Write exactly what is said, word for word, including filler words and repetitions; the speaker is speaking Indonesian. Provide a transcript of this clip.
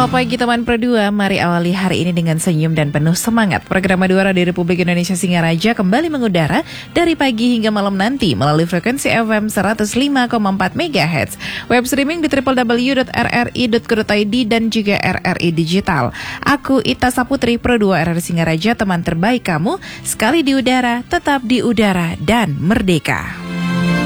Selamat pagi teman Pro dua, mari awali hari ini dengan senyum dan penuh semangat. Program Madura di Republik Indonesia Singaraja kembali mengudara dari pagi hingga malam nanti melalui frekuensi F M seratus lima koma empat megahertz, web streaming di w w w dot r r i dot co dot i d dan juga R R I Digital. Aku Ita Saputri, Pro dua R R I Singaraja, teman terbaik kamu, sekali di udara, tetap di udara dan merdeka.